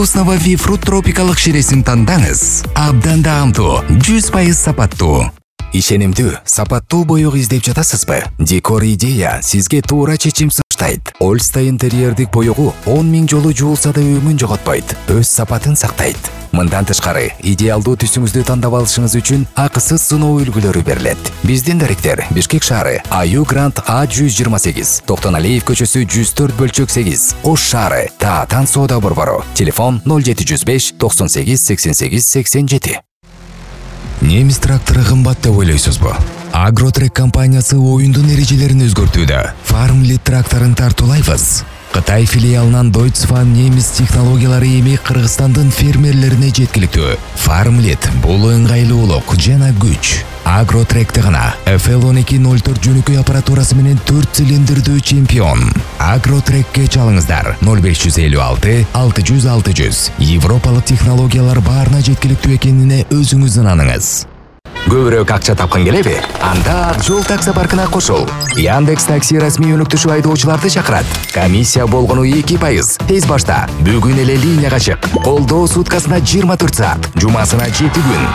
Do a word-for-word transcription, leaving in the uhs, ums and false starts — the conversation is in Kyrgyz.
Вкусновафи фрут тропикалык ширесин тандаңыз. Абдан даамдуу, жүз пайыз сапаттуу. Ишенимдүү, сапаттуу боёк издеп жатасызбы? Декор идея сизге туура чечим сунуштайт. Ольста интерьердик боёгу он миң жолу жуулса да өңүн жоготпойт, өз сапатын сактайт. Мындан тышкары, идеалдуу түсүңүздү тандап алышыңыз үчүн акысыз сыноо үлгүлөрү берилет. Биздин даректер Бишкек шаары, Аю Грант А жүз жыйырма сегиз, Токтоналиев көчөсү жүз төрт бөлчөк сегиз, Ош шаары, Таатан соода борбору. Телефон ноль жети жүз беш токсон сегиз сексен сегиз сексен жети. Немис трактору кымбат деп ойлойсузбу? Агротрек компаниясы оюндун эрежелерин өзгөртүүдө. Farmlit тракторун тартуулайбыз. Кытай филиалынан Deutsche немис технологиялары эми Кыргызстандын фермерлерине жеткиликтүү. Farmlit бул ыңгайлуулук жана күч. Агротректе гана эф эл он эки ноль төрт жөнөкөй аппаратурасы менен төрт цилиндрдүү чемпион. Агротрекке чалыңыздар ноль беш жүз элүү алты алты жүз алты жүз. Европалык технологиялар баарына жеткиликтүү экенине өзүңүз ынаныңыз. Көбүрөөк акча тапкың келеби? Анда Жол такси паркына кошул. Яндекс Такси расмий өнүктүшү айдоочуларды чакырат. Комиссия болгону эки пайыз. Тез башта. Бүгүн эле линияга чык. Колдоо суткасына жыйырма төрт саат, жумасына жети күн.